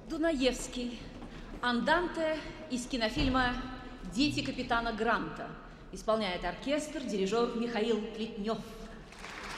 Дунаевский. Анданте из кинофильма «Дети капитана Гранта». Исполняет оркестр, дирижер Михаил Плетнев.